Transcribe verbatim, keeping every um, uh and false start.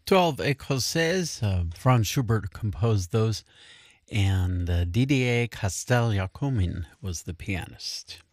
twelve Écossaises, uh, Franz Schubert composed those, and uh, Didier Castel-Jacomin was the pianist.